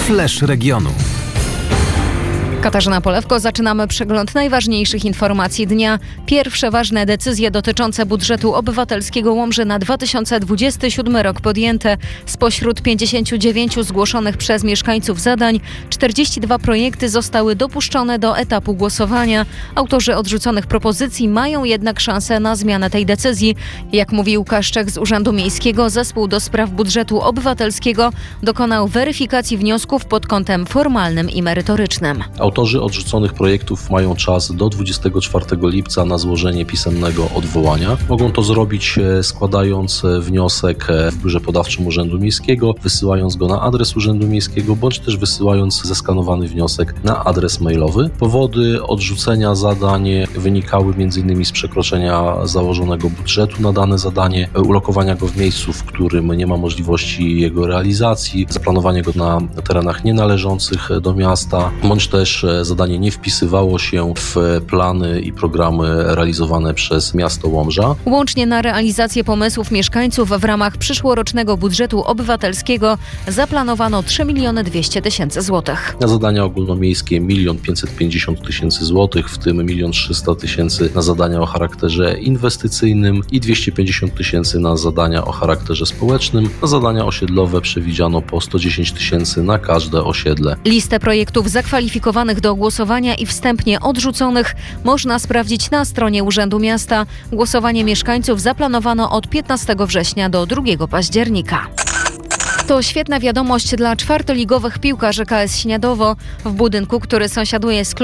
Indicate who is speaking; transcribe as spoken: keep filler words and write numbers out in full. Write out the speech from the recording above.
Speaker 1: Flash regionu.
Speaker 2: Katarzyna Polewko, zaczynamy przegląd najważniejszych informacji dnia. Pierwsze ważne decyzje dotyczące budżetu obywatelskiego Łomży na dwa tysiące dwudziesty siódmy rok podjęte. Spośród pięćdziesięciu dziewięciu zgłoszonych przez mieszkańców zadań, czterdzieści dwa projekty zostały dopuszczone do etapu głosowania. Autorzy odrzuconych propozycji mają jednak szansę na zmianę tej decyzji. Jak mówi Łukasz Czech z Urzędu Miejskiego, zespół do spraw budżetu obywatelskiego dokonał weryfikacji wniosków pod kątem formalnym i merytorycznym.
Speaker 3: Autorzy odrzuconych projektów mają czas do dwudziestego czwartego lipca na złożenie pisemnego odwołania. Mogą to zrobić składając wniosek w biurze podawczym Urzędu Miejskiego, wysyłając go na adres Urzędu Miejskiego, bądź też wysyłając zeskanowany wniosek na adres mailowy. Powody odrzucenia zadań wynikały m.in. z przekroczenia założonego budżetu na dane zadanie, ulokowania go w miejscu, w którym nie ma możliwości jego realizacji, zaplanowania go na terenach nienależących do miasta, bądź też zadanie nie wpisywało się w plany i programy realizowane przez miasto Łomża.
Speaker 2: Łącznie na realizację pomysłów mieszkańców w ramach przyszłorocznego budżetu obywatelskiego zaplanowano trzy miliony dwieście tysięcy złotych.
Speaker 3: Na zadania ogólnomiejskie milion pięćset pięćdziesiąt tysięcy złotych, w tym milion trzysta tysięcy na zadania o charakterze inwestycyjnym i dwieście pięćdziesiąt tysięcy na zadania o charakterze społecznym. Na zadania osiedlowe przewidziano po sto dziesięć tysięcy na każde osiedle.
Speaker 2: Listę projektów zakwalifikowanych do głosowania i wstępnie odrzuconych można sprawdzić na stronie Urzędu Miasta. Głosowanie mieszkańców zaplanowano od piętnastego września do drugiego października. To świetna wiadomość dla czwartoligowych piłkarzy K S Śniadowo. W budynku, który sąsiaduje z klubem